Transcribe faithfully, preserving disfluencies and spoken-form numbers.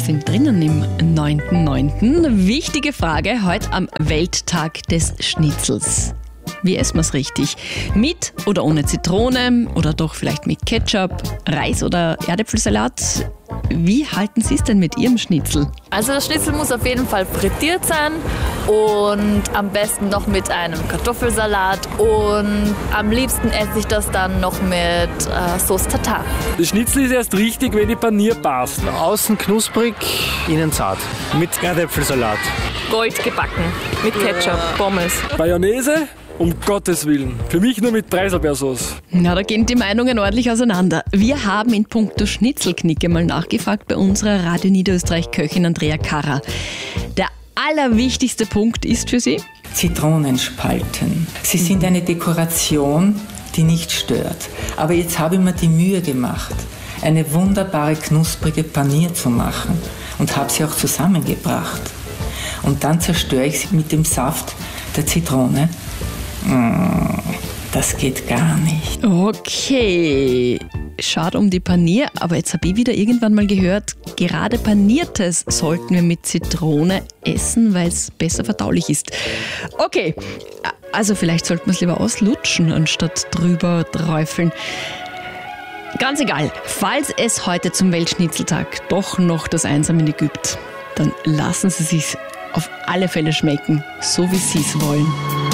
sind drinnen im neunten neunten Wichtige Frage heute am Welttag des Schnitzels. Wie essen wir es richtig? Mit oder ohne Zitrone oder doch vielleicht mit Ketchup, Reis oder Erdäpfelsalat? Wie halten Sie es denn mit Ihrem Schnitzel? Also das Schnitzel muss auf jeden Fall frittiert sein und am besten noch mit einem Kartoffelsalat und am liebsten esse ich das dann noch mit äh, Sauce Tartar. Das Schnitzel ist erst richtig, wenn die Panier passt. Außen knusprig, innen zart. Mit Erdäpfelsalat. Gold gebacken mit Ketchup, Pommes. Mayonnaise? Um Gottes Willen. Für mich nur mit Preiselbeersauce. Na, da gehen die Meinungen ordentlich auseinander. Wir haben in puncto Schnitzelknicke mal nachgefragt bei unserer Radio Niederösterreich-Köchin Andrea Karrer. Der allerwichtigste Punkt ist für sie? Zitronenspalten. Sie sind eine Dekoration, die nicht stört. Aber jetzt habe ich mir die Mühe gemacht, eine wunderbare, knusprige Panier zu machen und habe sie auch zusammengebracht. Und dann zerstöre ich sie mit dem Saft der Zitrone. Das geht gar nicht. Okay, schade um die Panier, aber jetzt habe ich wieder irgendwann mal gehört, gerade Paniertes sollten wir mit Zitrone essen, weil es besser verdaulich ist. Okay, also vielleicht sollten wir es lieber auslutschen, anstatt drüber träufeln. Ganz egal, falls es heute zum Weltschnitzeltag doch noch das Einsermenü gibt, dann lassen Sie es sich auf alle Fälle schmecken, so wie Sie es wollen.